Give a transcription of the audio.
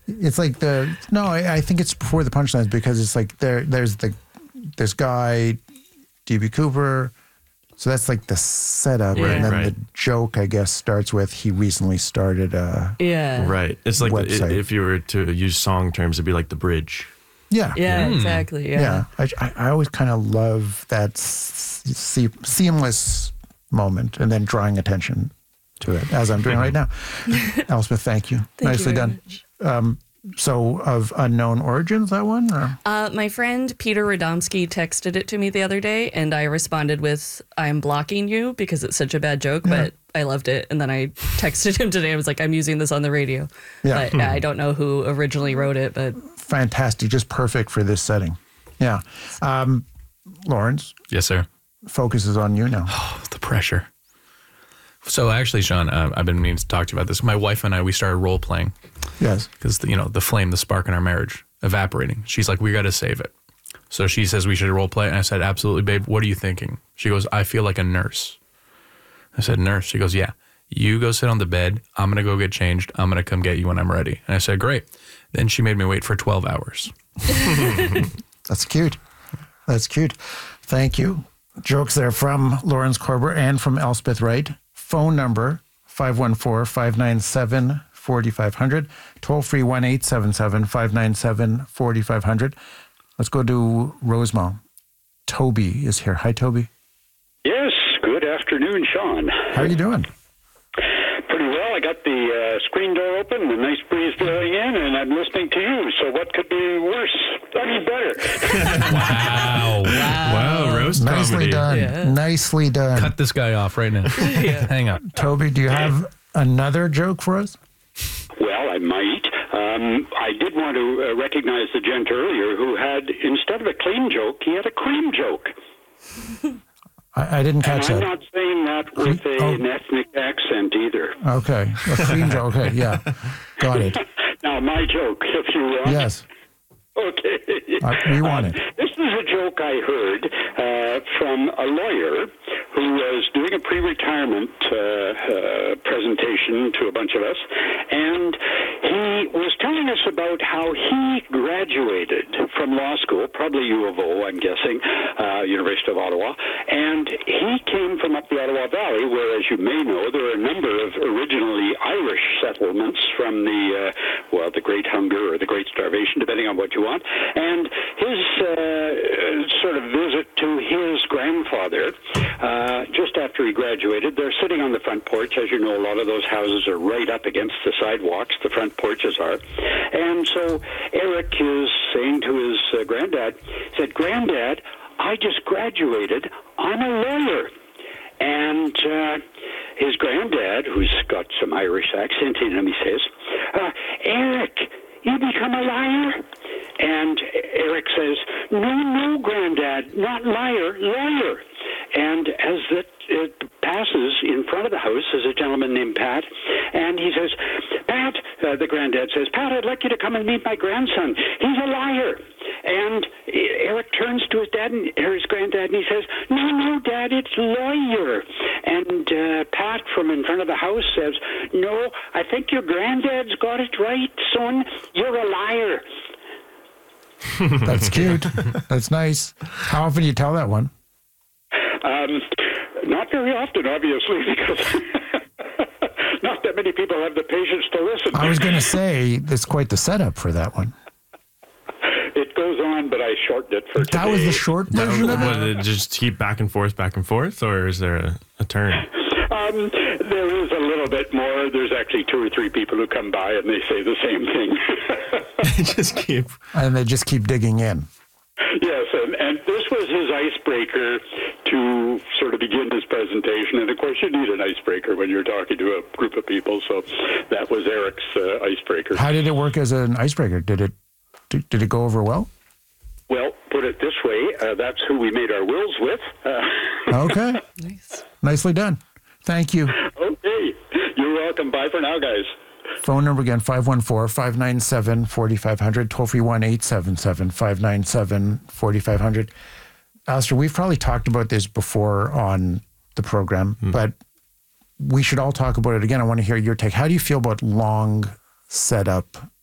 It's like I think it's before the punchlines because it's like there's this guy, D.B. Cooper. So that's like the setup. Yeah. And then Right. the joke, I guess, starts with he recently started a Right. It's like website. if you were to use song terms, it'd be like the bridge. Yeah. Yeah, exactly. Yeah. I always kind of love that seamless moment and then drawing attention to it, as I'm doing right now. Elspeth, thank you. Nicely you very done. So of unknown origins, that one? Or? My friend Peter Radomski texted it to me the other day, and I responded with, I'm blocking you because it's such a bad joke, but I loved it. And then I texted him today. I was like, I'm using this on the radio. Yeah. But I don't know who originally wrote it, but... Fantastic. Just perfect for this setting. Yeah. Lawrence. Yes, sir. Focus is on you now. The pressure. So actually, Sean, I've been meaning to talk to you about this. My wife and I, we started role playing. Yes. Because, the flame, the spark in our marriage, evaporating. She's like, we got to save it. So she says we should role play. And I said, absolutely, babe. What are you thinking? She goes, I feel like a nurse. I said, nurse? She goes, yeah. You go sit on the bed. I'm going to go get changed. I'm going to come get you when I'm ready. And I said, great. Then she made me wait for 12 hours. That's cute. That's cute. Thank you. Jokes there from Lawrence Korber and from Elspeth Wright. Phone number 514-597-4500. Toll free 1-877-597-4500. Let's go to Rosemont. Toby is here. Hi, Toby. Yes, good afternoon, Sean. How are you doing? Pretty well. I got the screen door open, the nice breeze blowing in, and I'm listening to you. So what could be worse? I mean, better. Wow, roast Nicely comedy. done. Yeah. Nicely done. Cut this guy off right now. Hang up. Toby, do you have another joke for us? Well, I might. I did want to recognize the gent earlier who had, instead of a clean joke, he had a cream joke. I didn't catch And I'm that. not saying that with an ethnic accent either. Okay. A cream joke. Okay, yeah. Got it. Now, my joke, if you want. Yes. Okay. We want it. This is a joke I heard from a lawyer who was doing a pre-retirement presentation to a bunch of us, and he was telling us about how he graduated from law school, probably U of O, I'm guessing, University of Ottawa, and he came from up the Ottawa Valley, where, as you may know, there are a number of originally Irish settlements from the Great Hunger or the Great Starvation, depending on what you want. And his sort of visit to his grandfather, just after he graduated, they're sitting on the front porch. As you know, a lot of those houses are right up against the sidewalks, the front porches are. And so Eric is saying to his granddad, he said, Granddad, I just graduated. I'm a lawyer. And his granddad, who's got some Irish accent in him, he says, Eric, you become a liar? And Eric says, no, Granddad, not liar, lawyer. And as it passes in front of the house is a gentleman named Pat, and he says, Pat, the granddad says, Pat, I'd like you to come and meet my grandson. He's a liar. And Eric turns to his granddad, and he says, no, Dad, it's lawyer. And Pat from in front of the house says, no, I think your granddad's got it right, son. You're a liar. That's cute. That's nice. How often do you tell that one? Not very often, obviously, because not that many people have the patience to listen. I was going to say, it's quite the setup for that one. It goes on, but I shortened it for today. That was the short version of it? Would it just keep back and forth, or is there a turn? There is a little bit more. There's actually 2 or 3 people who come by and they say the same thing. And they just keep digging in. Yes, and this was his icebreaker to sort of begin his presentation. And of course, you need an icebreaker when you're talking to a group of people. So that was Eric's icebreaker. How did it work as an icebreaker? Did it go over well? Well, put it this way, that's who we made our wills with. Okay. Nice. Nicely done. Thank you. Okay. You're welcome. Bye for now, guys. Phone number again, 514-597-4500. Toll free 1-877-597-4500. Alistair, we've probably talked about this before on the program, but we should all talk about it again. I want to hear your take. How do you feel about long setup